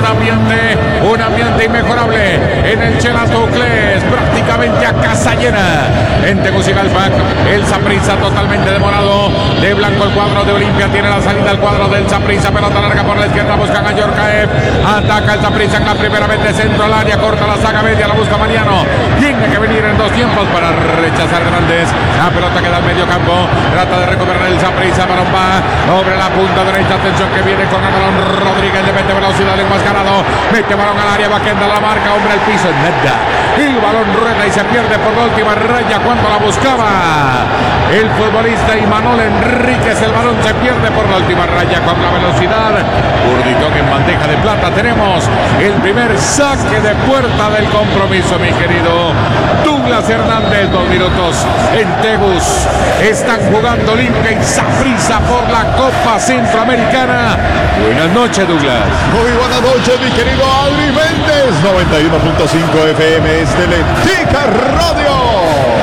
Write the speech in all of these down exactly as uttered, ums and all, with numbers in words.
ambiente, un ambiente inmejorable en el Chelatocles, prácticamente a casa llena. En Tegucigalpa, el Saprissa totalmente demorado, de blanco el cuadro de Olimpia, tiene la salida al cuadro del Saprissa, pelota larga por la izquierda, buscan a Yorcaev, ataca el Saprissa en la primera vez de centro al área, corta la saga media, la busca Mariano, tiene que venir en dos tiempos para rechazar Hernández, la pelota queda al medio campo, trata de recuperar el Saprissa, balón va sobre la punta derecha, atención que viene con el balón Rodríguez, le mete velocidad enmascarado, mete balón al área, Baquenda la marca, hombre al piso, nada, el balón rueda y se pierde por la última raya cuando la buscaba el futbolista Imanol Enríquez, el balón se pierde por la última raya con la velocidad. Urditón en bandeja de plata, tenemos el primer saque de puerta del compromiso, mi querido Douglas Hernández. Dos minutos en Tegus, están jugando Olimpia y Saprissa por la Copa Centroamericana. Buenas noches, Douglas. Muy buenas noches, mi querido Adri Méndez. noventa y uno punto cinco F M es Teletica Radio.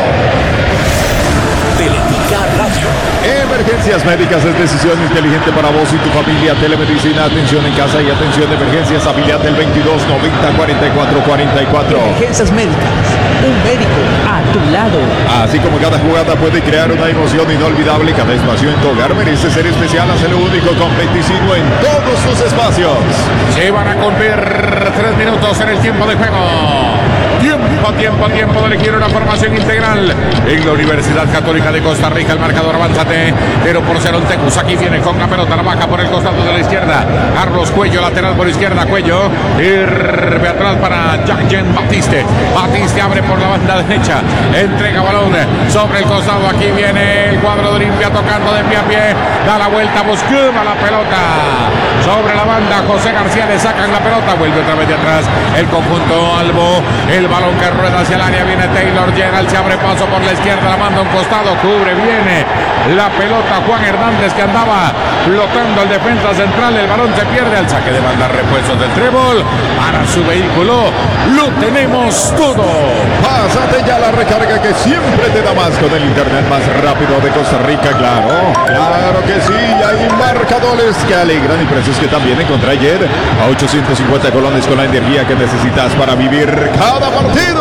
Teletica Radio. Emergencias médicas es decisión inteligente para vos y tu familia. Telemedicina, atención en casa y atención de emergencias. Afiliate el veintidós noventa cuarenta y cuatro cuarenta y cuatro. Emergencias médicas, un médico a tu lado. Así como cada jugada puede crear una emoción inolvidable, cada espacio en tu hogar merece ser especial. Hazlo único con Pecticino en todos sus espacios. Se van a cumplir tres minutos en el tiempo de juego. Tiempo, tiempo, tiempo de elegir una formación integral en la Universidad Católica de Costa Rica. El marcador avanzate, cero por cero en Tegus. Aquí viene con la pelota, la baja por el costado de la izquierda. Carlos Cuello, lateral por izquierda. Cuello, irve atrás para Jean Batiste. Batiste abre por la banda derecha. Entrega balón sobre el costado. Aquí viene el cuadro de Olimpia tocando de pie a pie. Da la vuelta, buscaba la pelota sobre la banda. José García le sacan la pelota. Vuelve otra vez de atrás el conjunto Albo. El balón que rueda hacia el área, viene Taylor Gerald, se abre paso por la izquierda, la manda a un costado, cubre, viene la pelota Juan Hernández que andaba flotando el defensa central, el balón se pierde al saque de banda, repuestos del Trébol para su vehículo, lo tenemos todo. Pásate ya la recarga que siempre te da más con el internet más rápido de Costa Rica, claro, claro que sí, hay marcadores que alegran y precios que también encontré ayer a ochocientos cincuenta colones con la energía que necesitas para vivir cada partido.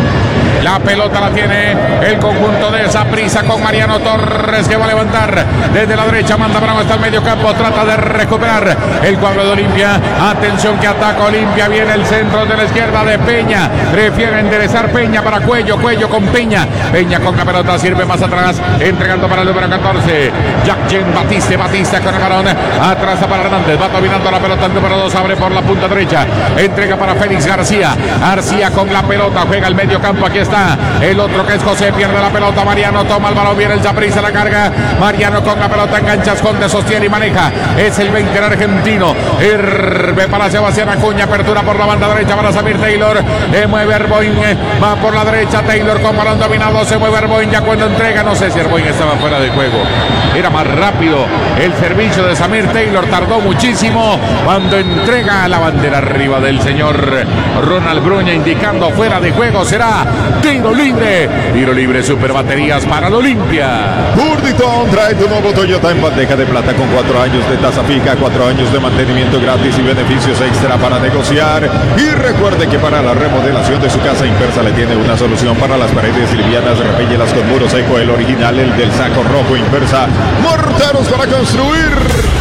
La pelota la tiene el conjunto de Saprissa con Mariano Torres que va a levantar desde la derecha, manda Bravo hasta el medio campo, trata de recuperar el cuadro de Olimpia. Atención que ataca Olimpia, viene el centro de la izquierda de Peña, prefiere enderezar Peña para Cuello, Cuello con Peña, Peña con la pelota, sirve más atrás, entregando para el número catorce, Jean Batiste, Batista con el balón, atrás para Hernández, va dominando la pelota, el número dos abre por la punta derecha, entrega para Félix García, García con la pelota, juega el medio campo, aquí está el otro que es José, pierde la pelota, Mariano toma el balón, viene el Saprissa, la carga, Mariano con la pelota, engancha, esconde, sostiene y maneja, es el veinte el argentino, Herve para Sebastián Acuña, apertura por la banda derecha para Samir Taylor, le mueve Herboin, va por la derecha Taylor con balón dominado, se mueve Herboin, ya cuando entrega, no sé si Herboin estaba fuera de juego, era más rápido el servicio de Samir Taylor, tardó muchísimo cuando entrega la bandera arriba del señor Ronald Bruña, indicando fuera de juego, será tiro libre, tiro libre, super baterías para el Olimpia. Urditón trae tu nuevo Toyota en bandeja de plata con cuatro años de tasa fija, cuatro años de mantenimiento gratis y beneficios extra para negociar. Y recuerde que para la remodelación de su casa, Impersa le tiene una solución para las paredes livianas, repéllelas con muro seco, el original, el del saco rojo. Impersa, morteros para construir.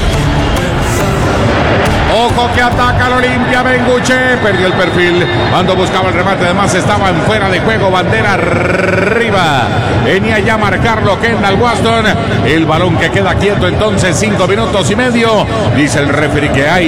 Ojo que ataca al Olimpia, Benguche, perdió el perfil cuando buscaba el remate, además estaban fuera de juego, bandera arriba, venía ya a marcarlo Kendall Waston, el balón que queda quieto entonces, cinco minutos y medio, dice el referee que hay